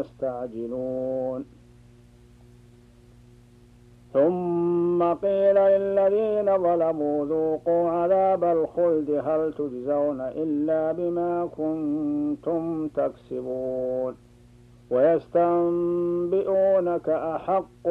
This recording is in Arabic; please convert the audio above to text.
يستعجلون. ثم قيل للذين ظلموا ذوقوا عذاب الخلد هل تجزون إلا بما كنتم تكسبون. ويستنبئونك أحق